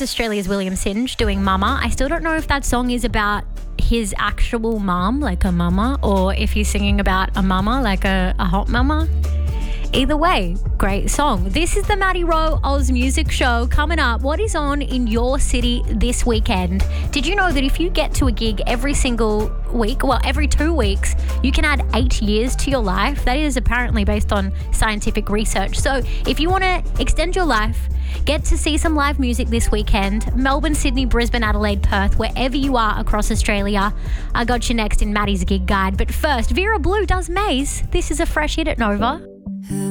is Australia's William Singe doing Mama. I still don't know if that song is about his actual mum, like a mama, or if he's singing about a mama, like a hot mama. Either way, great song. This is the Maddie Rowe Oz Music Show. Coming up, what is on in your city this weekend? Did you know that if you get to a gig every single week, well, every 2 weeks, you can add 8 years to your life? That is apparently based on scientific research. So if you want to extend your life, get to see some live music this weekend. Melbourne, Sydney, Brisbane, Adelaide, Perth, wherever you are across Australia. I got you next in Maddie's Gig Guide. But first, Vera Blue does Maze. This is a fresh hit at Nova.